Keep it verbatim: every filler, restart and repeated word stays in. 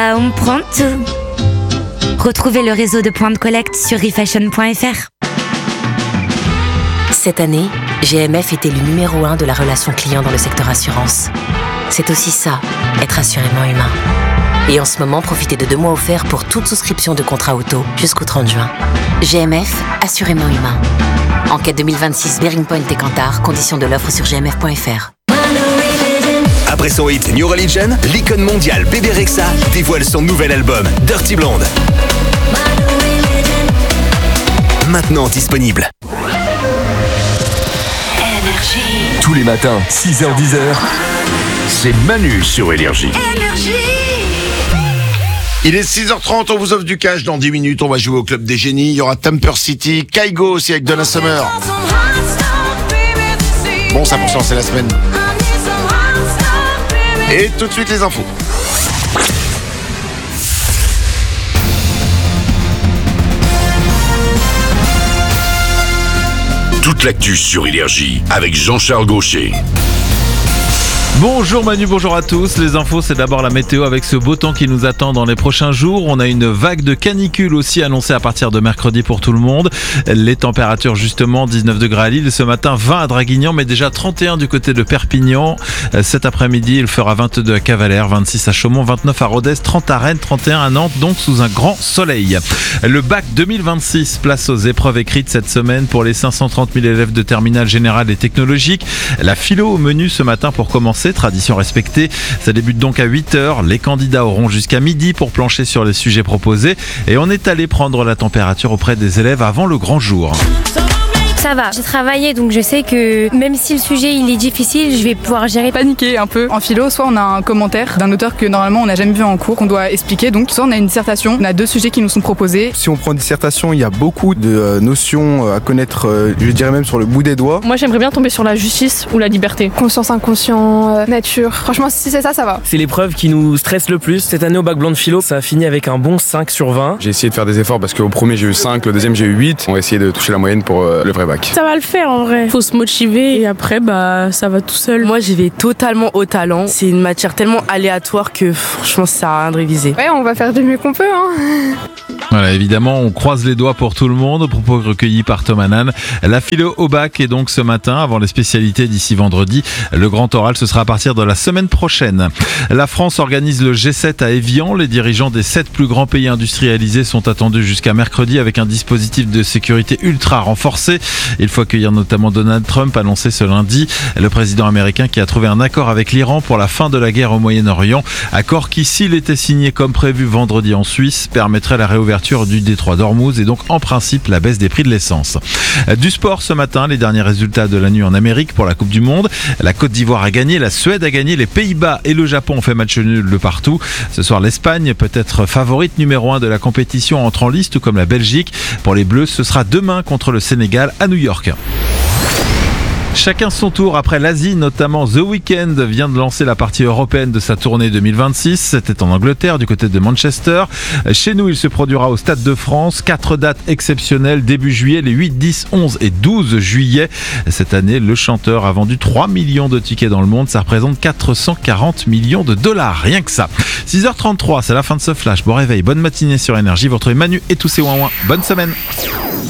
Ah, on prend tout. Retrouvez le réseau de points de collecte sur refashion point f r. Cette année, G M F était le numéro un de la relation client dans le secteur assurance. C'est aussi ça, être assurément humain. Et en ce moment, profitez de deux mois offerts pour toute souscription de contrat auto jusqu'au trente juin. G M F, assurément humain. Enquête deux mille vingt-six, Bearing Point et Kantar, conditions de l'offre sur g m f point f r. Après son hit New Religion, l'icône mondiale Bébé Rexha dévoile son nouvel album Dirty Blonde. Maintenant disponible. Tous les matins, six heures dix, c'est Manu sur Énergie. Il est six heures trente, on vous offre du cash dans dix minutes, on va jouer au Club des Génies, il y aura Tamper City, Kaigo aussi avec Donna Summer. Bon, ça pour ça, c'est la semaine. Et tout de suite les infos. Toute l'actu sur Énergie avec Jean-Charles Gaucher. Bonjour Manu, bonjour à tous. Les infos, c'est d'abord la météo avec ce beau temps qui nous attend dans les prochains jours. On a une vague de canicule aussi annoncée à partir de mercredi pour tout le monde. Les températures justement, dix-neuf degrés à Lille ce matin, vingt à Draguignan, mais déjà trente et un du côté de Perpignan. Cet après-midi, il fera vingt-deux à Cavalère, vingt-six à Chaumont, vingt-neuf à Rodez, trente à Rennes, trente et un à Nantes, donc sous un grand soleil. Le bac deux mille vingt-six, place aux épreuves écrites cette semaine pour les cinq cent trente mille élèves de terminale générale et technologique. La philo au menu ce matin pour commencer. Tradition respectée, ça débute donc à huit heures. Les candidats auront jusqu'à midi pour plancher sur les sujets proposés et on est allé prendre la température auprès des élèves avant le grand jour. Ça va, j'ai travaillé donc je sais que même si le sujet il est difficile, je vais pouvoir gérer. Paniquer un peu. En philo, soit on a un commentaire d'un auteur que normalement on n'a jamais vu en cours, qu'on doit expliquer, donc soit on a une dissertation, on a deux sujets qui nous sont proposés. Si on prend une dissertation, il y a beaucoup de euh, notions à connaître, euh, je dirais même sur le bout des doigts. Moi j'aimerais bien tomber sur la justice ou la liberté. Conscience, inconscient, euh, nature. Franchement si c'est ça, ça va. C'est l'épreuve qui nous stresse le plus. Cette année au bac blanc de philo, ça a fini avec un bon cinq sur vingt. J'ai essayé de faire des efforts parce qu'au premier j'ai eu cinq, le deuxième j'ai eu huit. On va essayer de toucher la moyenne pour euh, le vrai bac. Ça va le faire en vrai. Faut se motiver et après bah ça va tout seul. Moi j'y vais totalement au talent. C'est une matière tellement aléatoire que franchement ça sert à rien de réviser. Ouais, on va faire du mieux qu'on peut hein. Voilà, évidemment, on croise les doigts pour tout le monde. Propos recueillis par Tom Hanan. La philo au bac est donc ce matin, avant les spécialités d'ici vendredi. Le grand oral, ce sera à partir de la semaine prochaine. La France organise le G sept à Évian. Les dirigeants des sept plus grands pays industrialisés sont attendus jusqu'à mercredi avec un dispositif de sécurité ultra renforcé. Il faut accueillir notamment Donald Trump, annoncé ce lundi. Le président américain qui a trouvé un accord avec l'Iran pour la fin de la guerre au Moyen-Orient. Accord qui, s'il était signé comme prévu vendredi en Suisse, permettrait la réouverture du détroit d'Ormuz et donc en principe la baisse des prix de l'essence. Du sport ce matin, les derniers résultats de la nuit en Amérique pour la Coupe du Monde. La Côte d'Ivoire a gagné, la Suède a gagné, les Pays-Bas et le Japon ont fait match nul de partout. Ce soir, l'Espagne peut être favorite numéro un de la compétition, entre en liste tout comme la Belgique. Pour les Bleus, ce sera demain contre le Sénégal à New York. Chacun son tour après l'Asie, notamment The Weeknd vient de lancer la partie européenne de sa tournée deux mille vingt-six. C'était en Angleterre, du côté de Manchester. Chez nous, il se produira au Stade de France. Quatre dates exceptionnelles début juillet, les huit, dix, onze et douze juillet. Cette année, le chanteur a vendu trois millions de tickets dans le monde. Ça représente quatre cent quarante millions de dollars, rien que ça. six heures trente-trois, c'est la fin de ce flash. Bon réveil, bonne matinée sur Énergie. Vous retrouvez Manu et tous ses ouin-ouin. Bonne semaine.